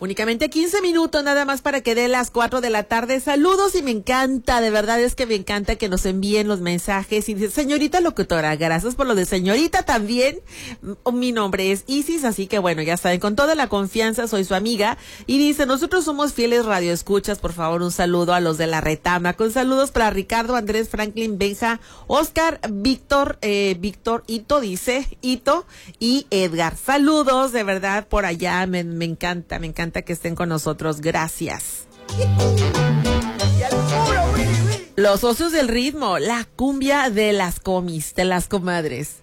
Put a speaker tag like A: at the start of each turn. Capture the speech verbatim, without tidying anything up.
A: Únicamente quince minutos nada más para que dé las cuatro de la tarde. Saludos y me encanta, de verdad es que me encanta que nos envíen los mensajes y dice, señorita locutora, gracias por lo de señorita también. Mi nombre es Isis, así que bueno, ya saben, con toda la confianza soy su amiga. Y dice, nosotros somos fieles radioescuchas, por favor un saludo a los de la retama, con saludos para Ricardo, Andrés, Franklin, Benja, Oscar, Víctor, eh, Víctor, Ito, dice, Ito y Edgar. Saludos, de verdad, por allá, me, me encanta, me encanta que estén con nosotros, gracias. Los socios del ritmo, la cumbia de las comis, de las comadres.